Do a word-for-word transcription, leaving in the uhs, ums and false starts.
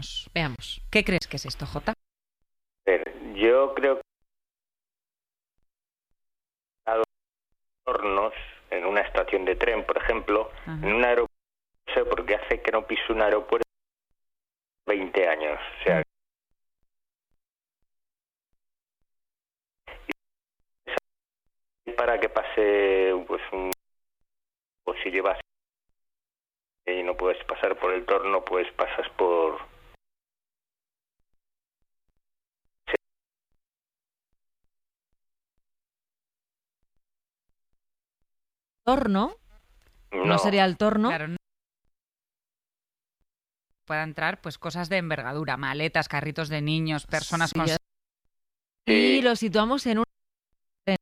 veamos, veamos. ¿Qué crees que es esto, Jota? A ver, yo creo que hornos en una estación de tren, por ejemplo, Ajá. en un aeropuerto, no sé por qué hace que no piso un aeropuerto veinte años. O sea, para que pase pues un o si llevas y no puedes pasar por el torno, pues pasas por Torno, no, no, sería el torno. Claro, no pueda entrar pues cosas de envergadura, maletas, carritos de niños, personas Sí, con... Y lo situamos en un